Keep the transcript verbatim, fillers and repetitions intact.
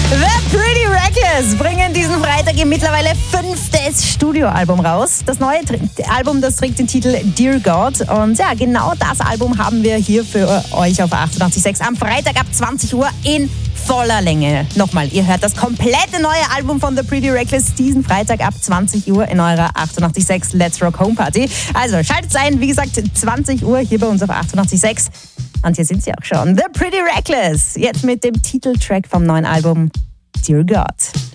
The Pretty Reckless bringen diesen Freitag ihr mittlerweile fünftes Studioalbum raus. Das neue Tr- Album, das trägt den Titel Dear God. Und ja, genau das Album haben wir hier für euch auf achtundachtzig Komma sechs am Freitag ab zwanzig Uhr in voller Länge. Nochmal, ihr hört das komplette neue Album von The Pretty Reckless diesen Freitag ab zwanzig Uhr in eurer achtundachtzig Komma sechs Let's Rock Home Party. Also schaltet ein, wie gesagt, zwanzig Uhr hier bei uns auf achtundachtzig Komma sechs. Und hier sind sie auch schon. The Pretty Reckless. Jetzt mit dem Titeltrack vom neuen Album Dear God.